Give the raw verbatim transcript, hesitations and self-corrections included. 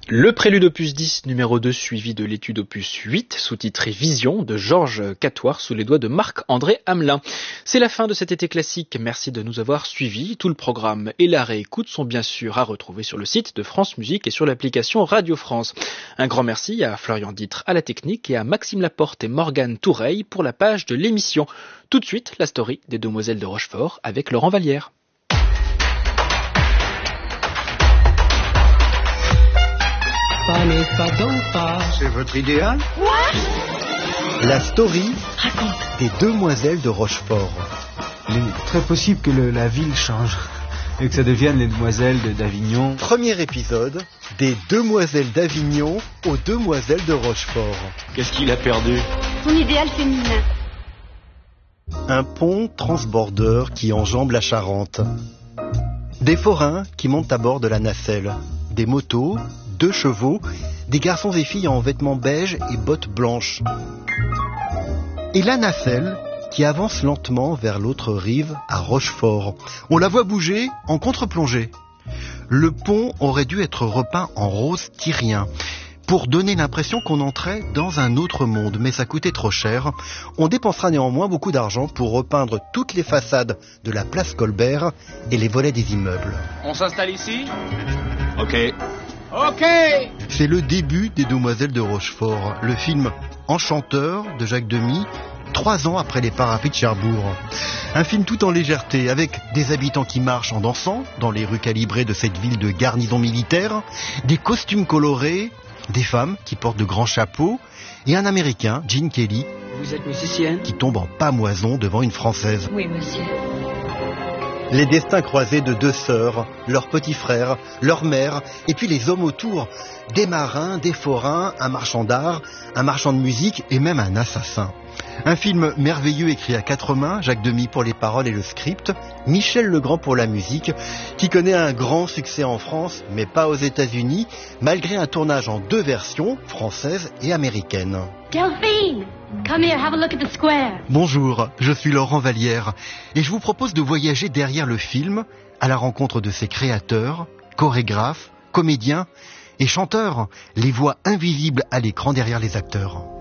Le prélude opus dix, numéro deux, suivi de l'étude opus huit, sous-titré Vision, de Georges Catoire, sous les doigts de Marc-André Hamelin. C'est la fin de cet été classique. Merci de nous avoir suivis. Tout le programme et la réécoute sont bien sûr à retrouver sur le site de France Musique et sur l'application Radio France. Un grand merci à Florian Ditre à la technique et à Maxime Laporte et Morgane Toureille pour la page de l'émission. Tout de suite, la story des Demoiselles de Rochefort avec Laurent Vallière. C'est votre idéal? What? La story Raconte. des Demoiselles de Rochefort. Il est très possible que le, la ville change et que ça devienne les Demoiselles de, d'Avignon. Premier épisode, des Demoiselles d'Avignon aux Demoiselles de Rochefort. Qu'est-ce qu'il a perdu? Son idéal féminin. Un pont transbordeur qui enjambe la Charente. Des forains qui montent à bord de la nacelle. Des motos, deux chevaux, des garçons et filles en vêtements beige et bottes blanches. Et la nacelle qui avance lentement vers l'autre rive, à Rochefort. On la voit bouger en contre-plongée. Le pont aurait dû être repeint en rose tyrien, pour donner l'impression qu'on entrait dans un autre monde, mais ça coûtait trop cher. On dépensera néanmoins beaucoup d'argent pour repeindre toutes les façades de la place Colbert et les volets des immeubles. On s'installe ici? Ok. Ok! C'est le début des Demoiselles de Rochefort, le film Enchanteur de Jacques Demy, trois ans après les parapluies de Cherbourg. Un film tout en légèreté, avec des habitants qui marchent en dansant dans les rues calibrées de cette ville de garnison militaire, des costumes colorés, des femmes qui portent de grands chapeaux, et un Américain, Gene Kelly, Vous êtes musicienne? qui tombe en pâmoison devant une Française. Oui, monsieur. Les destins croisés de deux sœurs, leurs petits frères, leur mère, et puis les hommes autour. Des marins, des forains, un marchand d'art, un marchand de musique et même un assassin. Un film merveilleux écrit à quatre mains, Jacques Demy pour les paroles et le script, Michel Legrand pour la musique, qui connaît un grand succès en France, mais pas aux États-Unis, malgré un tournage en deux versions, française et américaine. Delphine, come here, have a look at the square. Bonjour, je suis Laurent Vallière, et je vous propose de voyager derrière le film, à la rencontre de ses créateurs, chorégraphes, comédiens et chanteurs, les voix invisibles à l'écran derrière les acteurs.